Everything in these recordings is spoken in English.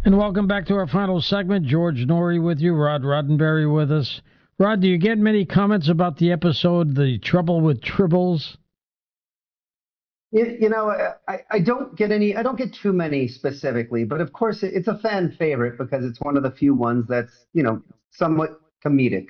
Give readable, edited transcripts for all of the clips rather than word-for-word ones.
And welcome back to our final segment. George Norrie with you, Rod Roddenberry with us. Rod, do you get many comments about the episode, The Trouble with Tribbles? I don't get any. I don't get too many specifically, but of course it's a fan favorite because it's one of the few ones that's somewhat comedic.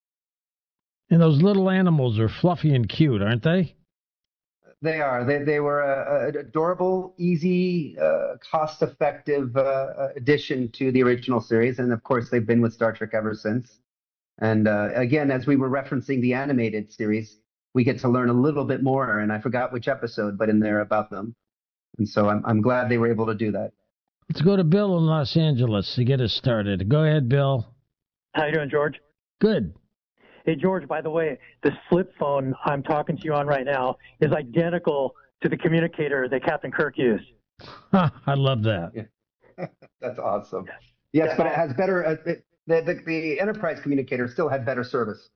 And those little animals are fluffy and cute, aren't they? They are. They were an adorable, easy, cost-effective addition to the original series, and of course they've been with Star Trek ever since. And again, as we were referencing the animated series, we get to learn a little bit more. And I forgot which episode, but in there about them. And so I'm glad they were able to do that. Let's go to Bill in Los Angeles to get us started. Go ahead, Bill. How you doing, George? Good. Hey, George, by the way, this flip phone I'm talking to you on right now is identical to the communicator that Captain Kirk used. I love that. Yeah. That's awesome. Yes, but it has better. The Enterprise communicator still had better service.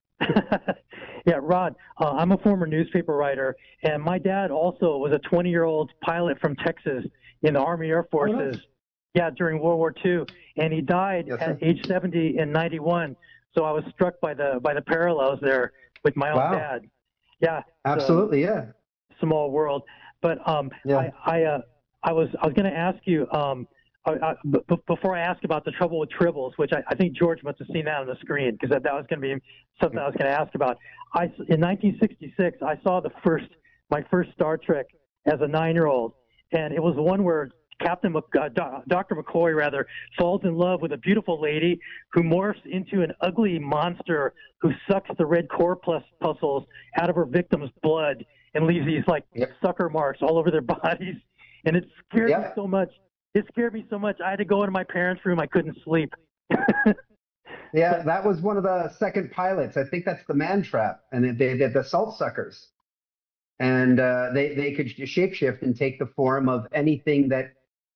Yeah, Rod, I'm a former newspaper writer, and my dad also was a 20-year-old pilot from Texas in the Army Air Forces. Oh, nice. Yeah, during World War II, and he died at age 70 in 91. So I was struck by the parallels there with my own dad. Yeah, absolutely. Yeah, small world. But yeah. I was going to ask you before I ask about The Trouble with Tribbles, which I think George must have seen that on the screen because that was going to be something I was going to ask about. In 1966, I saw my first Star Trek as a 9-year-old, and it was the one where Dr. McCoy falls in love with a beautiful lady who morphs into an ugly monster who sucks the red corpuscles out of her victim's blood and leaves these sucker marks all over their bodies. And it scared me so much. It scared me so much. I had to go into my parents' room. I couldn't sleep. Yeah, that was one of the second pilots. I think that's the Man Trap, and they the salt suckers, and they could shapeshift and take the form of anything that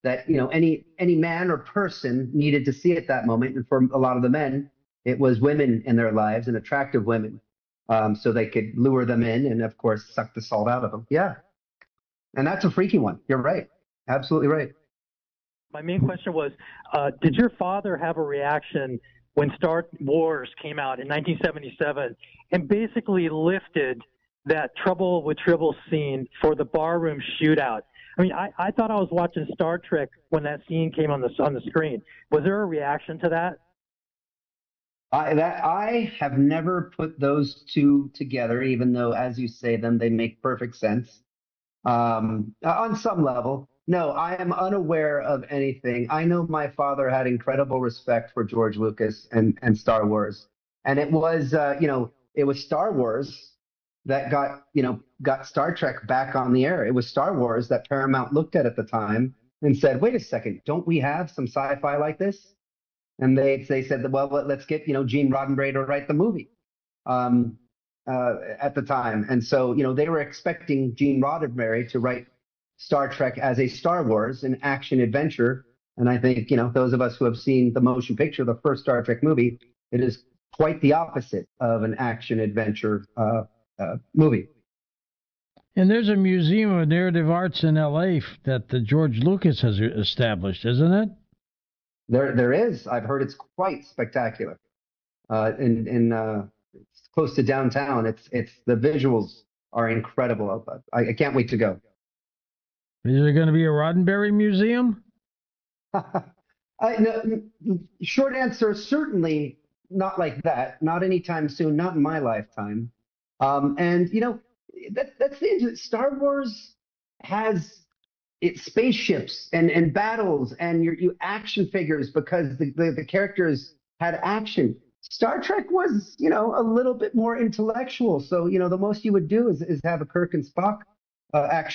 any man or person needed to see at that moment. And for a lot of the men, it was women in their lives and attractive women, so they could lure them in and of course suck the salt out of them. Yeah, and that's a freaky one. You're right, absolutely right. My main question was, did your father have a reaction when Star Wars came out in 1977 and basically lifted that Trouble with Tribbles scene for the barroom shootout? I mean, I thought I was watching Star Trek when that scene came on the screen. Was there a reaction to that? I have never put those two together, even though, as you say them, they make perfect sense. On some level, no, I am unaware of anything. I know my father had incredible respect for George Lucas and Star Wars, and it was it was Star Wars that got Star Trek back on the air. It was Star Wars that Paramount looked at the time and said, "Wait a second, don't we have some sci-fi like this?" And they said, "Well, let's get Gene Roddenberry to write the movie." At the time, and so they were expecting Gene Roddenberry to write Star Trek as a Star Wars, an action adventure. And I think those of us who have seen the motion picture, the first Star Trek movie, it is quite the opposite of an action adventure movie. And there's a museum of narrative arts in L.A. that the George Lucas has established, isn't it? There is. I've heard it's quite spectacular. It's close to downtown. It's the visuals are incredible. I can't wait to go. Is there going to be a Roddenberry museum? No, short answer, certainly not like that. Not anytime soon. Not in my lifetime. And that's the end. Star Wars has its spaceships and battles and your action figures because the characters had action. Star Trek was, a little bit more intellectual. So, the most you would do is have a Kirk and Spock action